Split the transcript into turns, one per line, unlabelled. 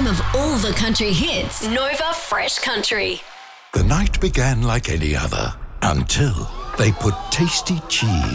of all the country hits. Nova Fresh Country.
The night began like any other until they put tasty cheese